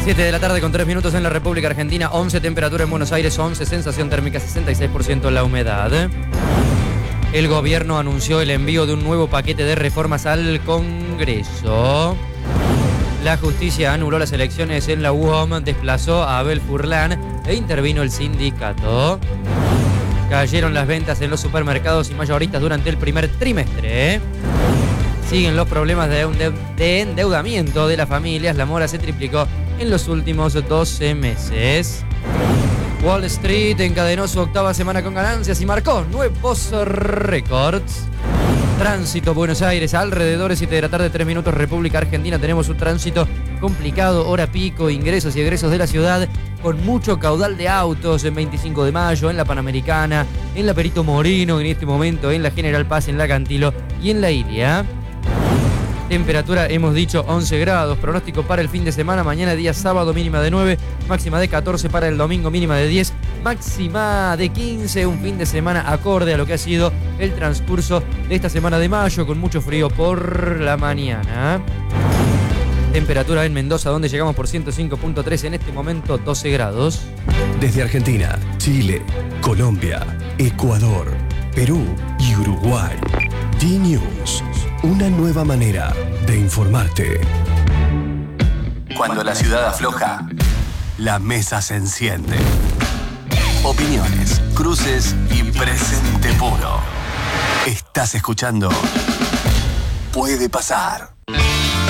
7 de la tarde con 3 minutos en la República Argentina, 11 temperatura en Buenos Aires, 11 sensación térmica, 66% la humedad. El gobierno anunció el envío de un nuevo paquete de reformas al Congreso. La justicia anuló las elecciones en la UOM, desplazó a Abel Furlan e intervino el sindicato. Cayeron las ventas en los supermercados y mayoristas durante el primer trimestre. Siguen los problemas de endeudamiento de las familias. La mora se triplicó en los últimos 12 meses. Wall Street encadenó su octava semana con ganancias y marcó nuevos récords. Tránsito, Buenos Aires, alrededor de 7 de la tarde, 3 minutos, República Argentina. Tenemos un tránsito complicado, hora pico, ingresos y egresos de la ciudad, con mucho caudal de autos en 25 de mayo, en la Panamericana, en la Perito Moreno, en este momento en la General Paz, en la Cantilo y en la Ilia. Temperatura, hemos dicho, 11 grados. Pronóstico para el fin de semana. Mañana día sábado, mínima de 9, máxima de 14 para el domingo, mínima de 10, máxima de 15. Un fin de semana acorde a lo que ha sido el transcurso de esta semana de mayo, con mucho frío por la mañana. Temperatura en Mendoza, donde llegamos por 105.3, en este momento 12 grados. Desde Argentina, Chile, Colombia, Ecuador, Perú y Uruguay. D-News, una nueva manera de informarte. Cuando la ciudad afloja, la mesa se enciende. Opiniones, cruces y presente puro. Estás escuchando Puede Pasar.